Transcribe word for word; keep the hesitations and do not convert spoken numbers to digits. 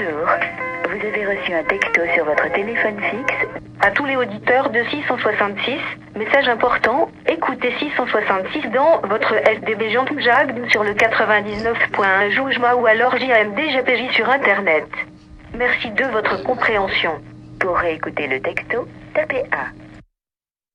Bonjour. Vous avez reçu un texto sur votre téléphone fixe. À tous les auditeurs de six cent soixante-six, message important, écoutez six cent soixante-six dans votre S D B Jean Jacques sur le quatre-vingt-dix-neuf point un Joujma ou alors J A M D G P J sur Internet. Merci de votre compréhension. Pour réécouter le texto, tapez un.